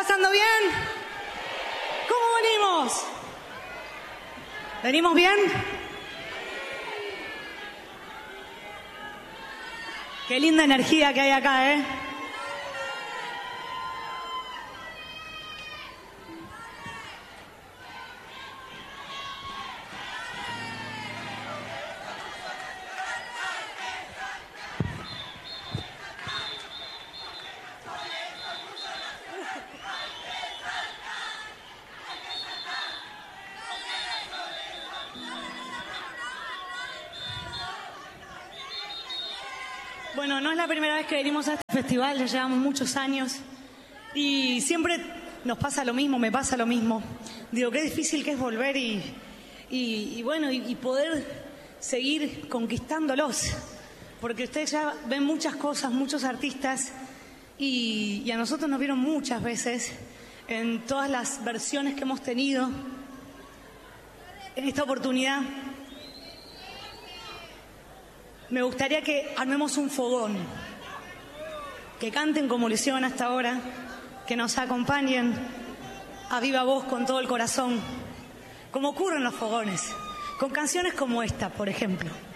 pasando bien? ¿Cómo venimos? ¿Venimos bien? Qué linda energía que hay acá, ¿eh? Bueno, no es la primera vez que venimos a este festival, ya llevamos muchos años y siempre nos pasa lo mismo, me pasa lo mismo. Digo, qué difícil que es volver y poder seguir conquistándolos, porque ustedes ya ven muchas cosas, muchos artistas y a nosotros nos vieron muchas veces en todas las versiones que hemos tenido. En esta oportunidad me gustaría que armemos un fogón, que canten como lo hicieron hasta ahora, que nos acompañen a viva voz con todo el corazón, como ocurre en los fogones, con canciones como esta, por ejemplo.